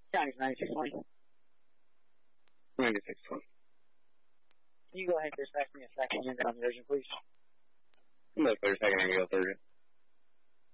County's 9620. 9620. Can you go ahead and dispatch me a second unit on the urgent, please? I'm going for a second and go third.